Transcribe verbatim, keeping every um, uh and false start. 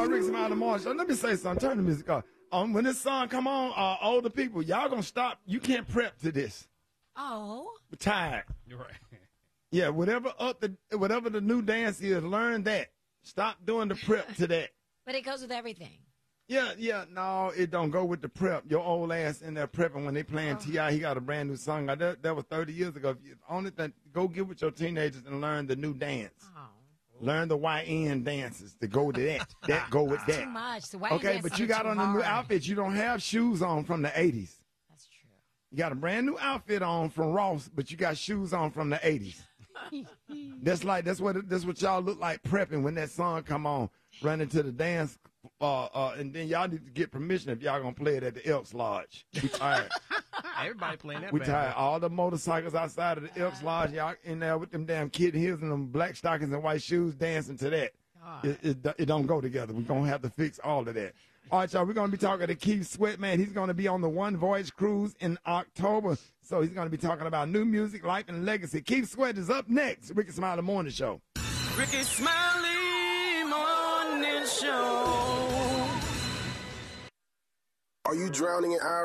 uh, Rick Smiley Morning Show. Let me say something. Turn the music off. Um, when this song come on, uh, older people, y'all gonna stop. You can't prep to this. Oh. We're tired. You're right. Yeah, whatever up the whatever the new dance is, learn that. Stop doing the prep to that. But it goes with everything. Yeah, yeah, no, it don't go with the prep. Your old ass in there prepping when they playing oh. T I He got a brand new song. That, that was thirty years ago. Only thing, go get with your teenagers and learn the new dance. Oh. Learn the Y N dances to go with that. That go with that. Too much. The Y N okay, but you got on a new outfit. You don't have shoes on from the eighties. That's true. You got a brand new outfit on from Ross, but you got shoes on from the eighties. That's like that's what that's what y'all look like prepping when that song come on, running to the dance, uh, uh, and then y'all need to get permission if y'all gonna play it at the Elks Lodge. We tired. Everybody playing that. We tired. All the motorcycles outside of the Elks Lodge, y'all in there with them damn kid heels and them black stockings and white shoes dancing to that. It, it, it don't go together. We're gonna have to fix all of that. All right, y'all, we're going to be talking to Keith Sweat, man. He's going to be on the One Voyage Cruise in October. So he's going to be talking about new music, life, and legacy. Keith Sweat is up next. Ricky Smiley Morning Show. Ricky Smiley Morning Show. Are you drowning in